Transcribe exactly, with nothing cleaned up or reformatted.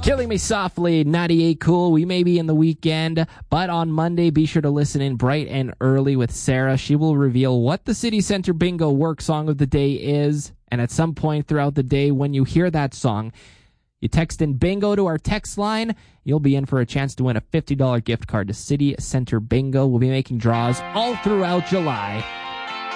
Killing Me Softly, ninety-eight Cool. We may be in the weekend, but on Monday, be sure to listen in bright and early with Sarah. She will reveal what the City Center Bingo work song of the day is. And at some point throughout the day, when you hear that song, you text in bingo to our text line. You'll be in for a chance to win a fifty dollars gift card to City Center Bingo. We'll be making draws all throughout July.